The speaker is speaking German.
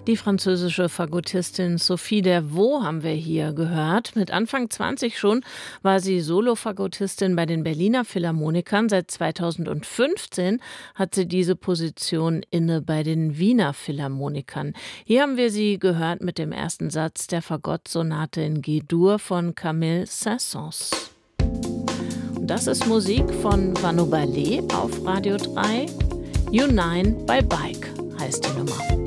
Die französische Fagottistin Sophie Dervaux haben wir hier gehört. Mit Anfang 20 schon war sie Solo-Fagottistin bei den Berliner Philharmonikern. Seit 2015 hat sie diese Position inne bei den Wiener Philharmonikern. Hier haben wir sie gehört mit dem ersten Satz der Fagottsonate in G-Dur von Camille Saint-Saëns. Und das ist Musik von Vanno Ballet auf Radio 3. You9 by Bike heißt die Nummer.